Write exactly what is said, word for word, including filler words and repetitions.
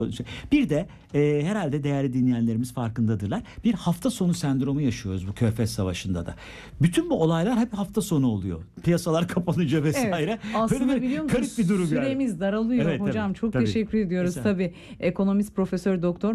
Bir de e, herhalde değerli dinleyenlerimiz farkındadırlar. Bir hafta sonu sendromu yaşıyoruz bu Körfez Savaşı'nda da. Bütün bu olaylar hep hafta sonu oluyor. Piyasalar kapanınca vesaire. Evet, aslında Böyle bir biliyor musunuz garip bir durum süremiz yani. daralıyor Evet, hocam. tabii, Çok tabii. teşekkür ediyoruz Mesela. tabii. Ekonomist Profesör Doktor